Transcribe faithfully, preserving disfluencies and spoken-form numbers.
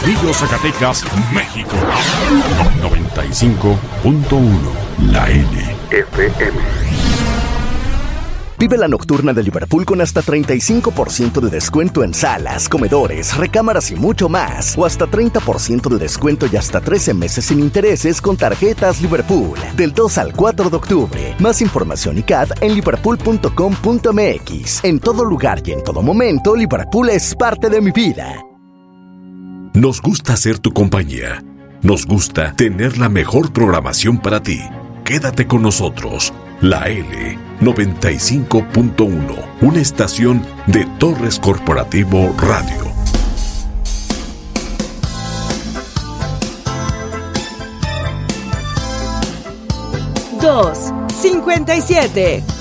Saltillo, Zacatecas, México. noventa y cinco punto uno, la N F M. Vive la nocturna de Liverpool con hasta treinta y cinco por ciento de descuento en salas, comedores, recámaras y mucho más. O hasta treinta por ciento de descuento y hasta trece meses sin intereses con tarjetas Liverpool. Del dos al cuatro de octubre. Más información y C A D en liverpool punto com punto m x. En todo lugar y en todo momento, Liverpool es parte de mi vida. Nos gusta ser tu compañía. Nos gusta tener la mejor programación para ti. Quédate con nosotros. La L noventa y cinco punto uno, una estación de Torres Corporativo Radio. dos cincuenta y siete.